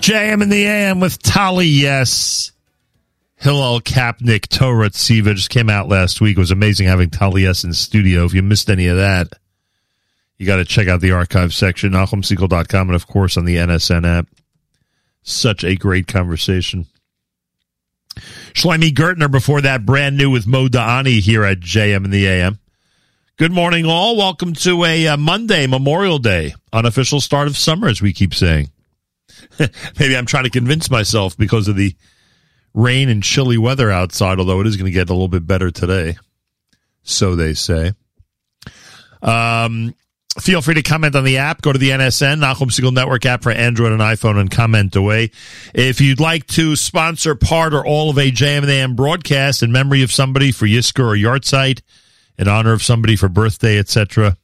JM in the AM with Tali, yes. Hillel Kapnick, Torah Tziva just came out last week. It was amazing having Tali, yes, in the studio. If you missed any of that, you got to check out the archive section, NachumSegal.com, and, of course, on the NSN app. Such a great conversation. Shlomi Gertner before that, brand new with Mo Da'ani here at JM in the AM. Good morning, all. Welcome to a Monday, Memorial Day, unofficial start of summer, as we keep saying. Maybe I'm trying to convince myself because of the rain and chilly weather outside, although it is going to get a little bit better today. So they say. Feel free to comment on the app. Go to the NSN, Nachum Segal Network app for Android and iPhone, and comment away. If you'd like to sponsor part or all of a JM and AM broadcast in memory of somebody for Yizkor or Yartzeit, in honor of somebody for birthday, etc.,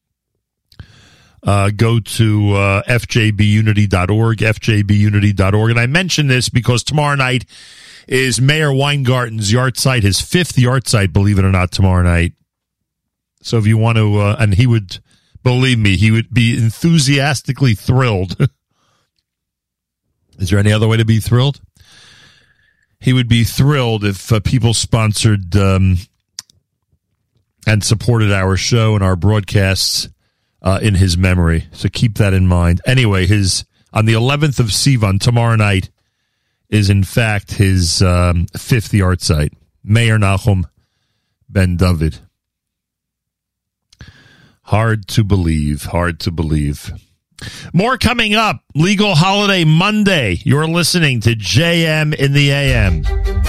go to fjbunity.org, fjbunity.org. And I mention this because tomorrow night is Mayor Weingarten's Yartzeit, his fifth Yartzeit, believe it or not, tomorrow night. So if you want to, and he would, believe me, he would be enthusiastically thrilled. Is there any other way to be thrilled? He would be thrilled if people sponsored and supported our show and our broadcasts in his memory. So keep that in mind. Anyway, on the 11th of Sivan, tomorrow night, is in fact his fifth Yartzeit. Mayor Nachum Ben David. Hard to believe. More coming up. Legal Holiday Monday. You're listening to JM in the AM.